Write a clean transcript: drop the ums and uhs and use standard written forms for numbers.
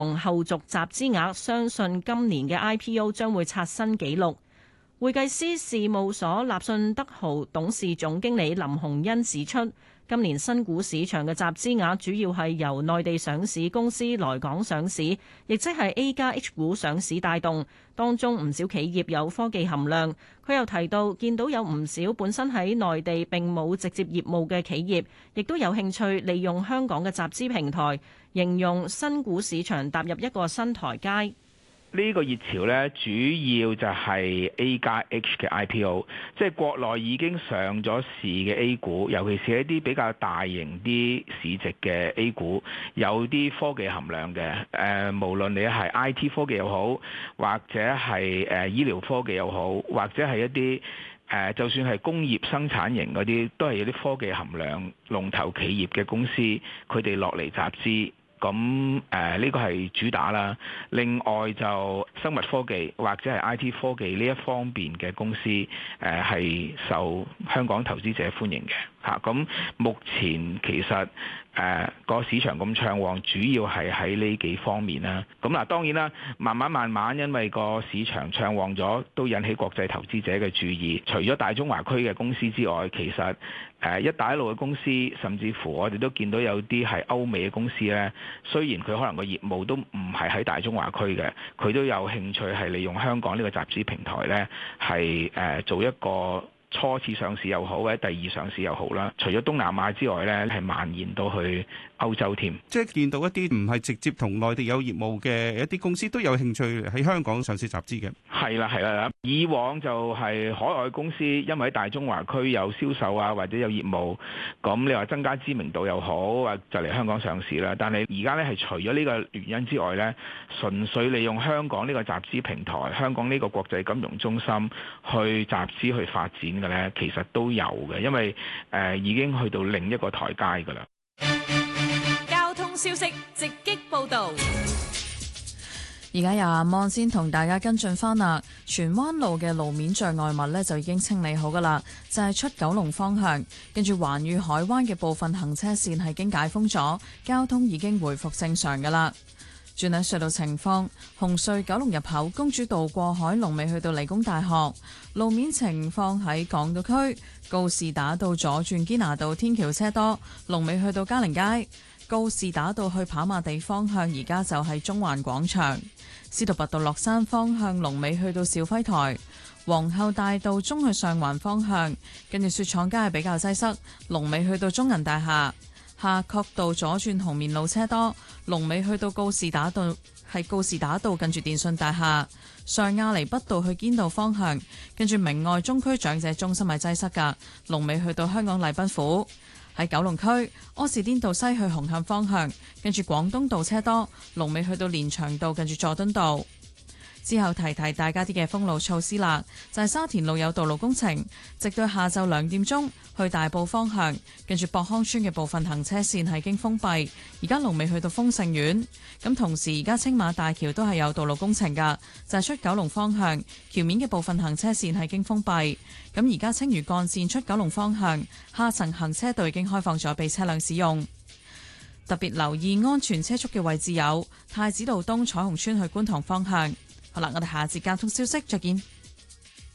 同後續集資額，相信今年嘅 IPO 將會刷新紀錄。會計師事務所立信德豪董事總經理林鴻恩指出，今年新股市場嘅集資額主要係由內地上市公司來港上市，亦即係 A 加 H 股上市帶動，當中唔少企業有科技含量。佢又提到，見到有唔少本身喺內地並冇直接業務嘅企業，亦都有興趣利用香港嘅集資平台，形容新股市場踏入一個新台階。 呢個熱潮呢，主要就係 A 加 H 嘅 IPO， 即係國內已經上咗市嘅 A 股，尤其是一啲比較大型啲市值嘅 A 股，有啲科技含量嘅。無論你係 IT 科技又好，或者係醫療科技又好，或者係一啲就算係工業生產型嗰啲，都係有啲科技含量龍頭企業嘅公司，佢哋落嚟集資。咁呢個係主打啦。另外就生物科技或者係 IT 科技呢一方面嘅公司，係受香港投資者歡迎嘅嚇。咁目前其實個市場咁暢旺，主要係喺呢幾方面啦。咁嗱，當然啦，慢慢因為個市場暢旺咗，都引起國際投資者嘅注意。除咗大中華區嘅公司之外，其實一帶一路嘅公司，甚至乎我哋都見到有啲係歐美嘅公司呢。雖然佢可能個業務都唔係喺大中華區嘅，佢都有興趣係利用香港呢個集資平台呢，係做一個初次上市又好，或者第二上市又好啦。除咗東南亞之外呢，係蔓延到去歐洲添。 即係見到一啲唔係直接同內地有業務嘅一啲公司都有興趣喺香港上市集資嘅。 係啦，以往就係海外公司因為喺大中華區有銷售啊，或者有業務，咁你話增加知名度又好，或就嚟香港上市啦。但係而家呢，係除咗呢個原因之外呢，純粹利用香港呢個集資平台，香港呢個國際金融中心去集資去發展嘅呢，其實都有嘅，因為已經去到另一個台階㗎啦。 交通消息直擊報導。 而家由阿望先同大家跟進翻啦，荃灣路嘅路面障礙物呢就已經清理好噶啦，就係出九龍方向，跟住環宇海灣嘅部分行車線係經解封咗，交通已經回復正常噶啦。轉喺隧道情況，紅隧九龍入口公主道過海龍尾去到理工大學，路面情況喺港島區告士打道左轉堅拿道天橋車多，龍尾去到嘉寧街。告士打道去跑馬地方向，而家就係中環廣場；司徒拔道落山方向，龍尾去到肇輝台；皇后大道中去上環方向，跟住雪廠街係比較擠塞，龍尾去到中銀大廈；夏慤道左轉紅棉路車多，龍尾去到告士打道，係告士打道近住電訊大廈；上亞厘畢道去堅道方向，跟住明愛中區長者中心係擠塞㗎，龍尾去到香港禮賓府。喺九龍區柯士甸道西去紅磡方向，跟住廣東道車多，龍尾去到連翔道近住佐敦道。之後提大家啲嘅封路措施啦，就係沙田路有道路工程，直到下晝2點鐘去大埔方向，跟住博康村嘅部分行車線係經封閉，而家龍尾去到豐盛苑。咁同時而家青馬大橋都係有道路工程噶，就係出九龍方向橋面嘅部分行車線係經封閉。咁而家青嶼幹線出九龍方向下層行車道已經開放咗俾車輛使用。特別留意安全車速嘅位置有太子道東彩虹村去觀塘方向。好啦，我哋下節交通消息再見。